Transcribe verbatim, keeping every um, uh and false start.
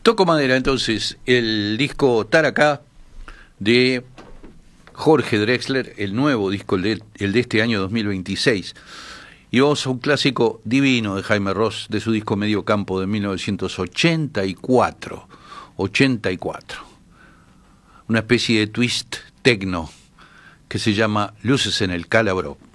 Toco madera, entonces, el disco Taracá de Jorge Drexler, el nuevo disco, el de, el de este año dos mil veintiséis. Y vamos a un clásico divino de Jaime Ross, de su disco Medio Campo de mil novecientos ochenta y cuatro. ochenta y cuatro. Una especie de twist tecno que se llama Luces en el Calabro.